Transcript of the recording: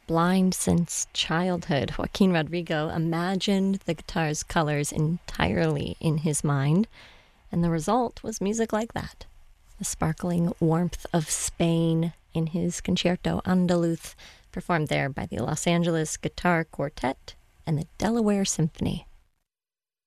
Blind since childhood, Joaquin Rodrigo imagined the guitar's colors entirely in his mind, and the result was music like that. The sparkling warmth of Spain in his Concerto Andaluz, performed there by the Los Angeles Guitar Quartet and the Delaware Symphony.